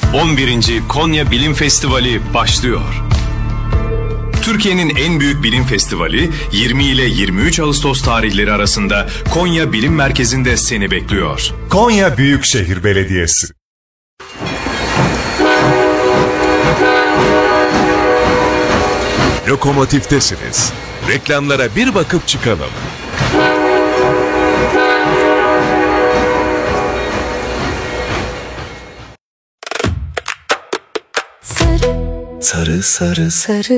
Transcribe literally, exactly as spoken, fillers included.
on birinci Konya Bilim Festivali başlıyor. Türkiye'nin en büyük bilim festivali yirmi ile yirmi üç Ağustos tarihleri arasında Konya Bilim Merkezi'nde seni bekliyor. Konya Büyükşehir Belediyesi. Lokomotiftesiniz. Reklamlara bir bakıp çıkalım. Sarı, sarı, sarı, sarı.